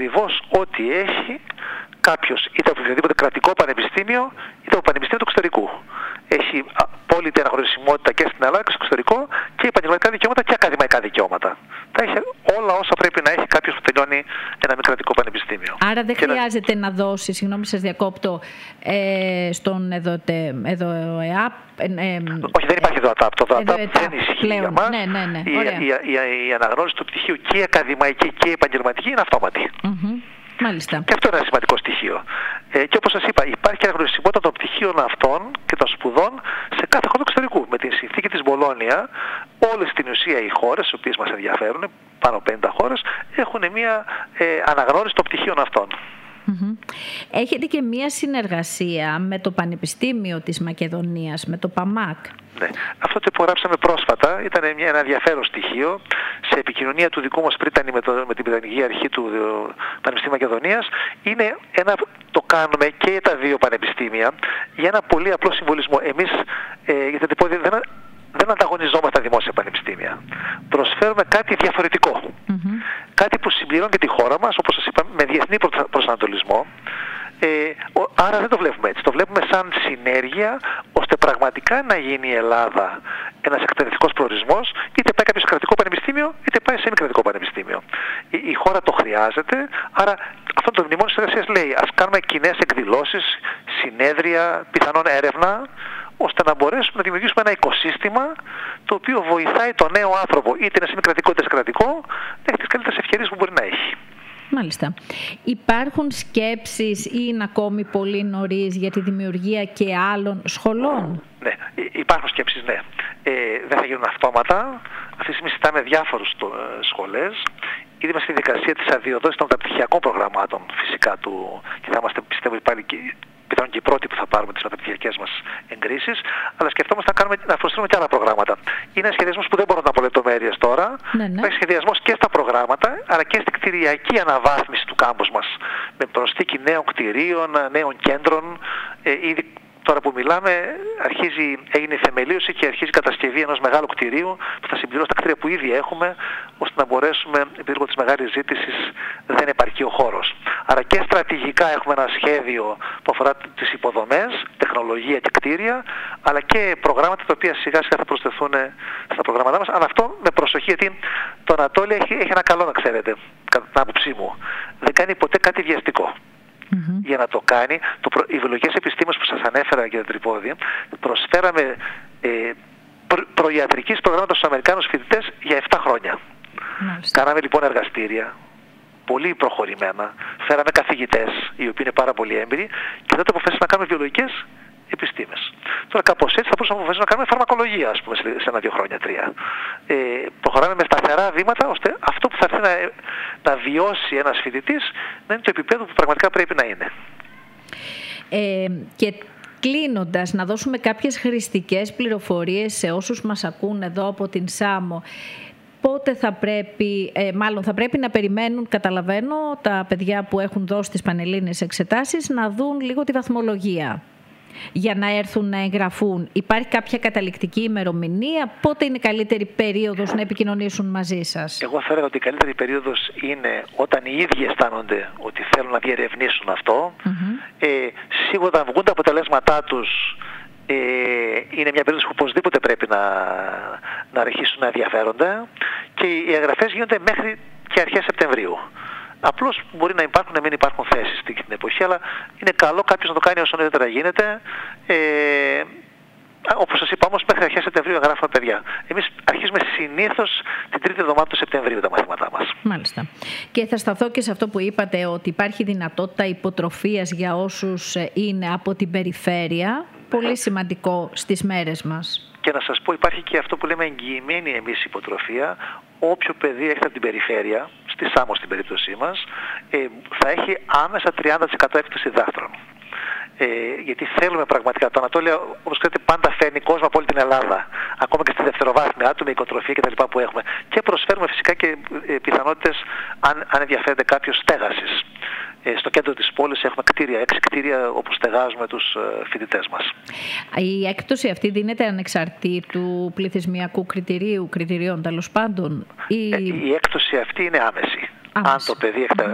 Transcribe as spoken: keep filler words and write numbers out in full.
ακριβώς ό,τι έχει κάποιος είτε από οποιοδήποτε κρατικό πανεπιστήμιο είτε από πανεπιστήμιο του εξωτερικού. Έχει απόλυτη αναγνωρισιμότητα και στην Ελλάδα και στο εξωτερικό και επαγγελματικά δικαιώματα και ακαδημαϊκά δικαιώματα. Τα έχει όλα όσα πρέπει να έχει κάποιος που τελειώνει ένα μη κρατικό πανεπιστήμιο. Άρα δεν και χρειάζεται να... να δώσει, συγγνώμη σας διακόπτω, ε, στον ΕΔΟΤΕ, ΕΔΟΕΑΠ. Ε, ε, Όχι, δεν υπάρχει ΕΔΟΑΤΑΠ. Το ΕΔΟΑΤΑΠ δεν ισχύει πλέον. για μας. Ναι, ναι, ναι. Η, η, η, η αναγνώριση του πτυχίου και η ακαδημαϊκή και η επαγγελματική είναι αυτόματη. Mm-hmm. Μάλιστα. Και αυτό είναι ένα σημαντικό στοιχείο. Ε, και όπως σας είπα, υπάρχει αναγνωρισιμότητα των πτυχίων αυτών και των σπουδών σε κάθε χώρο του εξωτερικού. Με τη συνθήκη της Μπολόνια, όλες στην ουσία οι χώρες, οι οποίες μας ενδιαφέρουν, πάνω από πενήντα χώρες, έχουν μια ε, αναγνώριση των πτυχίων αυτών. Mm-hmm. Έχετε και μία συνεργασία με το Πανεπιστήμιο της Μακεδονίας, με το ΠΑΜΑΚ. Ναι. Αυτό το υπογράψαμε πρόσφατα, ήταν μια, ένα ενδιαφέρον στοιχείο σε επικοινωνία του δικού μας πρίτανη με, το, με την Πριτανική Αρχή του Πανεπιστήμιου Μακεδονίας. Είναι ένα, το κάνουμε και για τα δύο πανεπιστήμια για ένα πολύ απλό συμβολισμό. Εμείς, ε, γιατί δεν, δεν ανταγωνιζόμαστε τα δημόσια πανεπιστήμια. Προσφέρουμε κάτι διαφορετικό. Mm-hmm. Κάτι που συμπληρώνει και τη χώρα μας, όπως σας είπα, με διεθνή προσανατολισμό. Ε, άρα δεν το βλέπουμε έτσι. Το βλέπουμε σαν συνέργεια, ώστε πραγματικά να γίνει η Ελλάδα ένας εκπαιδευτικός προορισμός, είτε πάει κάποιο σε κρατικό πανεπιστήμιο, είτε πάει σε μη κρατικό πανεπιστήμιο. Η, η χώρα το χρειάζεται, άρα αυτό το μνημόνιο συνεργασίας λέει ας κάνουμε κοινές εκδηλώσεις, συνέδρια, πιθανόν έρευνα, ώστε να μπορέσουμε να δημιουργήσουμε ένα οικοσύστημα το οποίο βοηθάει τον νέο άνθρωπο, είτε είναι σε μη κρατικό είτε σε κρατικό, να έχει τις καλύτερες ευκαιρίες που μπορεί να έχει. Μάλιστα. Υπάρχουν σκέψεις ή είναι ακόμη πολύ νωρίς για τη δημιουργία και άλλων σχολών? Ναι, υπάρχουν σκέψεις, ναι. Ε, δεν θα γίνουν αυτόματα. Αυτή τη στιγμή συζητάμε διάφορους σχολές. Ήδη είμαστε στη δικασία της αδειοδότησης των μεταπτυχιακών προγραμμάτων φυσικά του, και θα είμαστε, πιστεύω, πάλι και πιθανόν και οι πρώτοι που θα πάρουμε τις μεταπτυχιακές μας εγκρίσεις, αλλά σκεφτόμαστε να, κάνουμε, να προσθέσουμε και άλλα προγράμματα. Είναι ένα σχεδιασμός που δεν μπορώ να πω λεπτομέρειες τώρα. Ναι, ναι. Υπάρχει σχεδιασμός και στα προγράμματα, αλλά και στην κτηριακή αναβάθμιση του κάμπους μας. Με προσθήκη νέων κτηρίων, νέων κέντρων. Ε, ήδη τώρα που μιλάμε, αρχίζει, έγινε η θεμελίωση και αρχίζει η κατασκευή ενός μεγάλου κτηρίου που θα συμπληρώσει τα κτίρια που ήδη έχουμε, ώστε να μπορέσουμε, επειδή λόγω της μεγάλης ζήτησης δεν επαρκεί ο χώρος. Άρα και στρατηγικά έχουμε ένα σχέδιο που αφορά τις υποδομές, τεχνολογία και κτίρια, αλλά και προγράμματα τα οποία σιγά σιγά θα προσθεθούν στα προγράμματά μας. Αλλά αυτό με προσοχή, γιατί το Ανατόλια έχει, έχει ένα καλό, να ξέρετε, κατά την άποψή μου. Δεν κάνει ποτέ κάτι βιαστικό. Mm-hmm. Για να το κάνει, το προ... οι βιολογικές επιστήμες που σας ανέφερα για τα τρυπόδια, προσφέραμε ε, προ... προϊατρικής προγράμματα στους Αμερικάνους φοιτητές για επτά χρόνια. Mm-hmm. Κάναμε λοιπόν εργαστήρια, πολύ προχωρημένα, φέραμε καθηγητές, οι οποίοι είναι πάρα πολύ έμπειροι, και τότε αποφασίσαμε να κάνουμε βιολογικές επιστήμες. Τώρα κάπως έτσι θα μπορούσαμε να κάνουμε φαρμακολογία, ας πούμε, σε ένα-δύο χρόνια, τρία. Ε, προχωράμε με σταθερά βήματα, ώστε αυτό που θα έρθει να, να βιώσει ένας φοιτητής να είναι το επίπεδο που πραγματικά πρέπει να είναι. Ε, και κλείνοντας, να δώσουμε κάποιες χρηστικές πληροφορίες σε όσους μας ακούν εδώ από την Σάμο. Πότε θα πρέπει, ε, μάλλον θα πρέπει να περιμένουν, καταλαβαίνω, τα παιδιά που έχουν δώσει τις πανελλήνιες εξετάσεις να δουν λίγο τη βαθμολογία για να έρθουν να εγγραφούν. Υπάρχει κάποια καταληκτική ημερομηνία? Πότε είναι η καλύτερη περίοδος να επικοινωνήσουν μαζί σας? Εγώ θα έλεγα ότι η καλύτερη περίοδος είναι όταν οι ίδιοι αισθάνονται ότι θέλουν να διερευνήσουν αυτό. Mm-hmm. Ε, σίγουρα όταν βγουν τα αποτελέσματά τους, ε, είναι μια περίοδος που οπωσδήποτε πρέπει να, να αρχίσουν να ενδιαφέρονται, και οι εγγραφές γίνονται μέχρι και αρχές Σεπτεμβρίου. Απλώς μπορεί να υπάρχουν, να μην υπάρχουν θέσεις στην εποχή, αλλά είναι καλό κάποιος να το κάνει όσο νωρίτερα γίνεται. Ε, όπως σας είπα όμως, μέχρι αρχές Σεπτεμβρίου εγγράφουμε παιδιά. Εμείς αρχίζουμε συνήθως την τρίτη εβδομάδα του Σεπτεμβρίου τα μαθήματά μας. Μάλιστα. Και θα σταθώ και σε αυτό που είπατε, ότι υπάρχει δυνατότητα υποτροφίας για όσους είναι από την περιφέρεια. Πολύ σημαντικό στις μέρες μας. Και να σας πω, υπάρχει και αυτό που λέμε εγγυημένη εμείς υποτροφία. Όποιο παιδί έρχεται από την περιφέρεια, στη Σάμο στην περίπτωσή μας, ε, θα έχει άμεσα τριάντα τοις εκατό έκπτωση δάχτρων. Ε, γιατί θέλουμε πραγματικά, το Ανατόλια, όπως ξέρετε, πάντα φέρνει κόσμο από όλη την Ελλάδα. Ακόμα και στη δευτεροβάθμια, άτομη οικοτροφία κτλ. Που έχουμε. Και προσφέρουμε φυσικά και ε, πιθανότητες, αν, αν ενδιαφέρεται κάποιος, στέγασης. Ε, στο κέντρο της πόλης έχουμε κτίρια, έξι κτίρια όπου στεγάζουμε τους ε, φοιτητές μας. Η έκπτωση αυτή δίνεται ανεξαρτήτου πληθυσμιακού κριτηρίου, κριτηρίων τέλος πάντων? Ή... Ε, η έκπτωση αυτή είναι άμεση. Άμεση. Αν το παιδί έχει